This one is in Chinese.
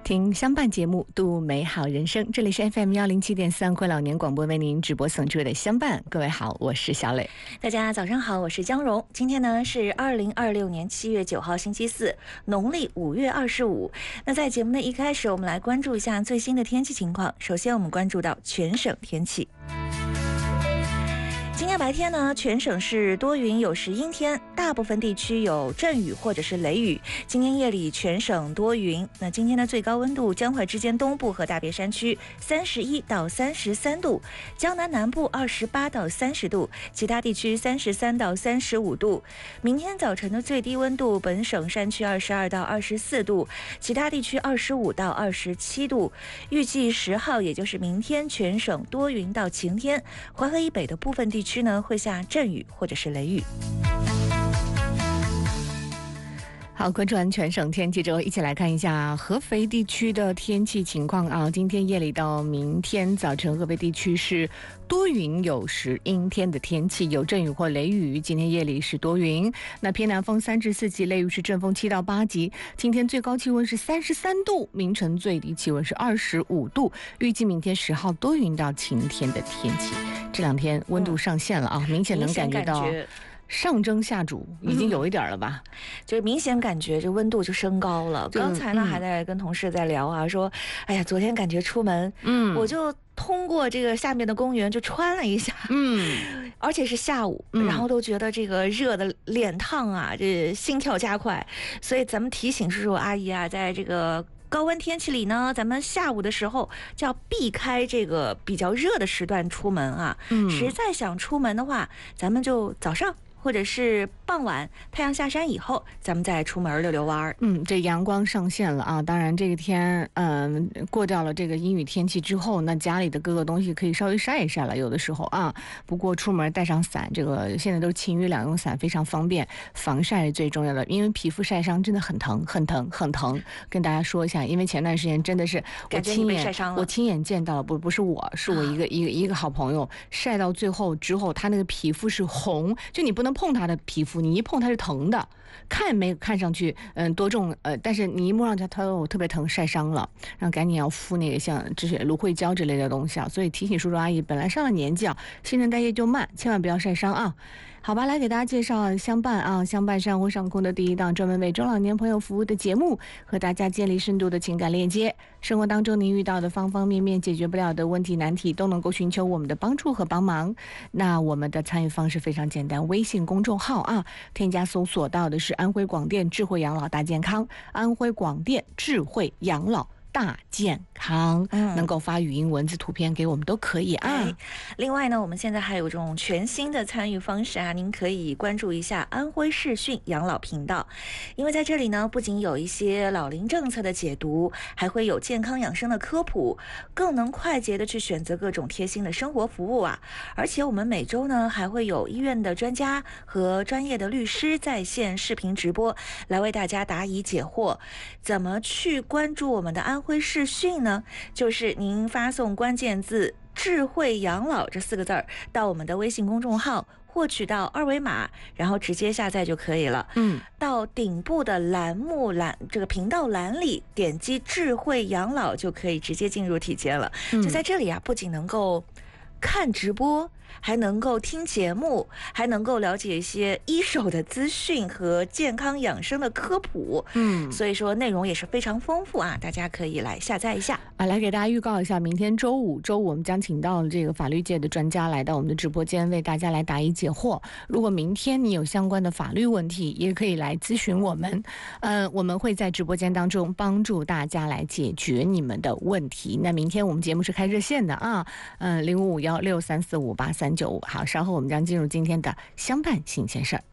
听相伴节目，度美好人生。这里是 FM107.3安徽老年广播为您直播送出的相伴。各位好，我是小磊。 大家早上好，我是江荣。今天呢是2026年7月9号星期四，农历5月25。那在节目的一开始，我们来关注一下最新的天气情况。首先，我们关注到全省天气。今天白天呢，全省是多云有时阴天，大部分地区有阵雨或者是雷雨。今天夜里全省多云。那今天的最高温度，江淮之间东部和大别山区31到33度，江南南部28到30度，其他地区33到35度。明天早晨的最低温度，本省山区22到24度，其他地区25到27度。预计10号，也就是明天，全省多云到晴天，淮河以北的部分地区呢会下阵雨或者是雷雨。 好，关注完全省天气之后，一起来看一下合肥地区的天气情况啊。今天夜里到明天早晨，合肥地区是多云有时阴天的天气，有阵雨或雷雨。今天夜里是多云，那偏南风3至4级，雷雨是阵风7到8级。今天最高气温是33度，凌晨最低气温是25度。预计明天10号多云到晴天的天气。这两天温度上线了啊，明显能感觉到上蒸下煮，已经有一点了吧？ 就是明显感觉这温度就升高了。刚才呢还在跟同事在聊啊，说，哎呀，昨天感觉出门，我就通过这个下面的公园就穿了一下，而且是下午，然后都觉得这个热的脸烫啊，这心跳加快。所以咱们提醒叔叔阿姨啊，在这个高温天气里呢，咱们下午的时候就要避开这个比较热的时段出门啊。实在想出门的话，咱们就早上或者是傍晚太阳下山以后，咱们再出门溜溜弯。 这阳光上线了啊！当然这个天，过掉了这个阴雨天气之后，那家里的各个东西可以稍微晒一晒了，有的时候啊。不过出门带上伞，这个现在都是晴雨两用伞，非常方便。防晒是最重要的，因为皮肤晒伤真的很疼，很疼，很疼。跟大家说一下，因为前段时间真的是我亲眼见到了，不是我，是我一个好朋友晒到最后之后，他那个皮肤是红，就你不能碰他的皮肤，你一碰他是疼的，看没看上去多重但是你一摸上去他特别疼，晒伤了，然后赶紧要敷那个像这些芦荟胶之类的东西啊。所以提醒叔叔阿姨，本来上了年纪啊，新陈代谢就慢，千万不要晒伤啊。好吧，来给大家介绍相伴啊，相伴上午上空的第一档专门为中老年朋友服务的节目，和大家建立深度的情感链接。生活当中您遇到的方方面面解决不了的问题难题，都能够寻求我们的帮助和帮忙。那我们的参与方式非常简单，微信公众号啊，添加搜索到的是安徽广电智慧养老大健康，安徽广电智慧养老大健康，能够发语音、文字、图片给我们都可以啊。 另外呢，我们现在还有这种全新的参与方式啊，您可以关注一下安徽视讯养老频道，因为在这里呢，不仅有一些老龄政策的解读，还会有健康养生的科普，更能快捷的去选择各种贴心的生活服务啊。而且我们每周呢，还会有医院的专家和专业的律师在线视频直播，来为大家答疑解惑。怎么去关注我们的安徽视讯呢？就是您发送关键字智慧养老这4个字到我们的微信公众号，获取到二维码，然后直接下载就可以了。到顶部的栏目栏这个频道栏里点击智慧养老，就可以直接进入体检了。就在这里啊，不仅能够看直播，还能够听节目，还能够了解一些一手的资讯和健康养生的科普。所以说内容也是非常丰富啊，大家可以来下载一下啊。来给大家预告一下，明天周五我们将请到这个法律界的专家来到我们的直播间，为大家来答疑解惑。如果明天你有相关的法律问题，也可以来咨询我们，我们会在直播间当中帮助大家来解决你们的问题。那明天我们节目是开热线的啊，055163458395。好，稍后我们将进入今天的相伴新鲜事儿。